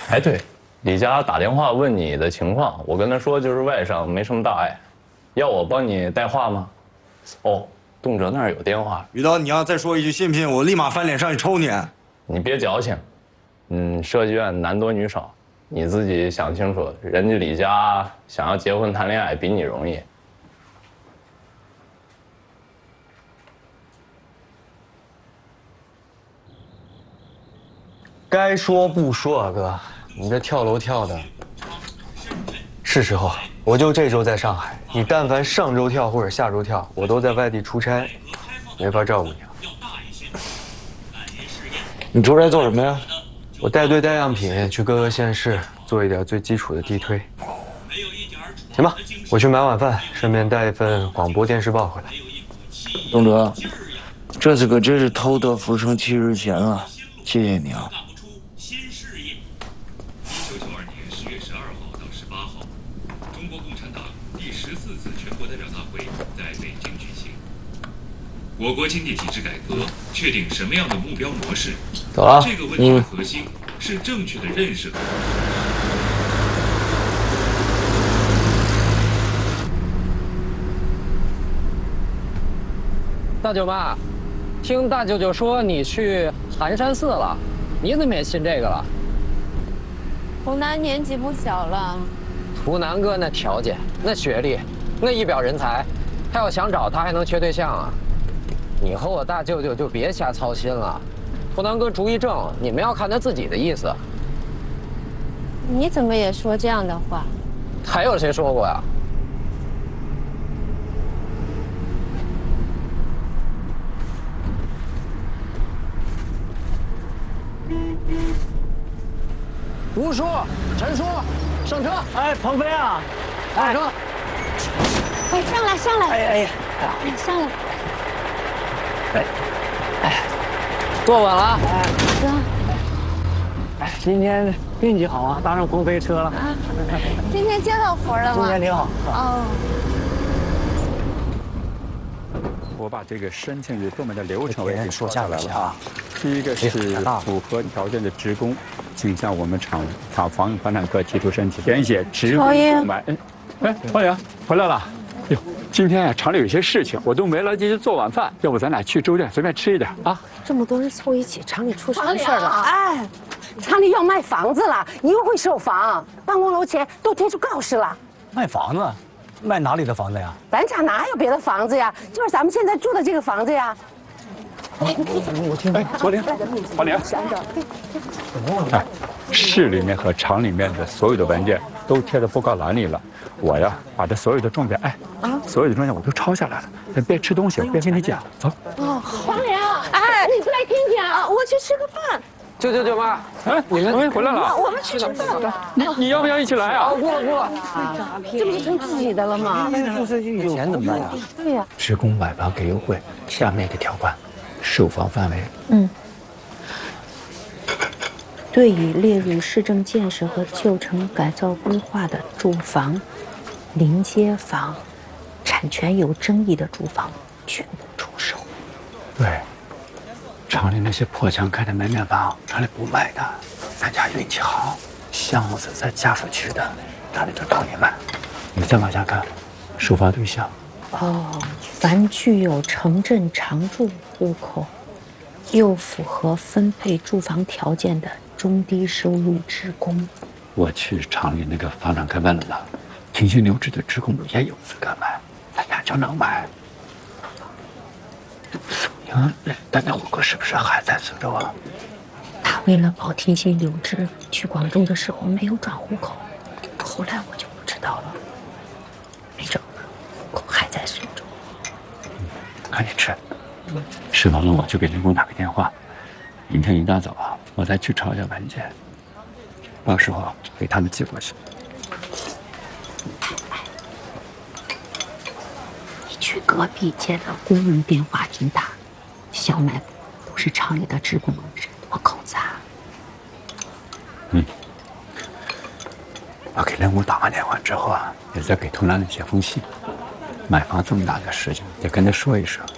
哎，对，李佳打电话问你的情况，我跟他说就是外伤，没什么大碍，要我帮你带话吗？哦，动辄那儿有电话。 于刀，你要再说一句，信不信我立马翻脸上去抽你？ 你别矫情，设计院男多女少，你自己想清楚，人家李佳想要结婚谈恋爱比你容易。 该说不说啊，哥，你这跳楼跳的，是时候。我就这周在上海，你但凡上周跳或者下周跳，我都在外地出差，没法照顾你了。 你出差做什么呀？ 我带队带样品去各个县市做一点最基础的地推。行吧，我去买晚饭，顺便带一份广播电视报回来。 东哲，这次可真是偷得浮生7日前啊！谢谢你啊。 我国经济体制改革确定什么样的目标模式？ 走了。 这个问题的核心是正确的认识。 大舅妈，听大舅舅说你去寒山寺了，你怎么也信这个了？ 图南年纪不小了， 图南哥那条件、那学历、那一表人才，他要想找他还能缺对象啊？你和我大舅舅就别瞎操心了，图南哥主意正，你们要看他自己的意思。 你怎么也说这样的话？ 还有谁说过呀？吴叔、陈叔，上车！ 哎，鹏飞啊， 上车！ 快上来，上来！ 哎， 上来！ 坐稳了。 走。 哎，今天运气好啊，搭上鹏飞车了。 啊，今天接到活了吗？ 今天挺好。 哦。 我把这个申请与购买的流程我已经说下来了啊。 第一个是符合条件的职工，请向我们厂房房产科提出申请，填写职工购买。哎，方玲回来了。哟，今天呀，厂里有些事情，我都没来得及做晚饭，要不咱俩去粥店随便吃一点啊？ 这么多人凑一起，厂里出什么事儿了？哎，厂里要卖房子了，又会售房，办公楼前都贴出告示了。 卖房子？卖哪里的房子呀？ 咱家哪有别的房子呀？就是咱们现在住的这个房子呀。 我听。 哎，方玲，哎，市里面和厂里面的所有的文件都贴在布告栏里了。我呀，把这所有的重点，所有的重点我都抄下来了。咱边吃东西边跟你讲，走。 哦，黄玲，哎，你过来听听啊，我去吃个饭。 舅舅舅妈， 哎，你们回来了。 我们去吃饭了。 你要不要一起来啊？ 过了。 这不是成自己的了吗？ 不是有钱怎么办呀？ 对呀。 职工买房给优惠，下面的条款，售房范围。 对于列入市政建设和旧城改造规划的住房、临街房、产权有争议的住房，全部出售。 对，厂里那些破墙开的门面房，厂里不卖的。咱家运气好，项目是在家属区的，厂里都找你卖。你再往下看，售房对象。 凡具有城镇常住户口，又符合分配住房条件的中低收入职工。 我去厂里那个房产科问了，停薪留职的职工也有资格买，咱家就能买。宋英，咱那户口是不是还在苏州啊？ 他为了保停薪留职，去广州的时候没有转户口，后来我就不知道了。没准户口还在苏州。 赶紧吃，吃完了我就给林工打个电话。明天一大早啊，我再去抄一下文件，到时候给他们寄过去。 你去隔壁街的公用电话亭打，小卖部都是厂里的职工，人多口杂。 我给林工打完电话之后啊，也再给图兰写封信。买房这么大的事情，得跟他说一声。